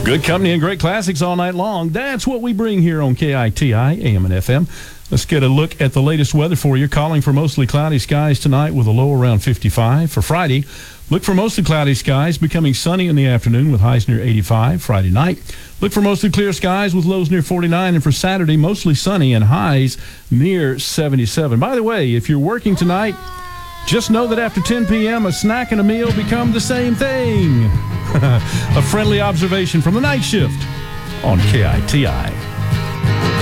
Good company and great classics all night long. That's what we bring here on KITI, AM and FM. Let's get a look at the latest weather for you. Calling for mostly cloudy skies tonight with a low around 55. For Friday, look for mostly cloudy skies, becoming sunny in the afternoon with highs near 85. Friday night, look for mostly clear skies with lows near 49. And for Saturday, mostly sunny and highs near 77. By the way, if you're working tonight, just know that after 10 p.m., a snack and a meal become the same thing. A friendly observation from the night shift on KITI.